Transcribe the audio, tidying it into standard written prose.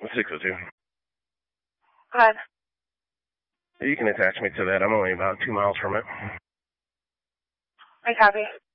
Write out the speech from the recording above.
602. Go ahead. You can attach me to that. I'm only about 2 miles from it. I copy.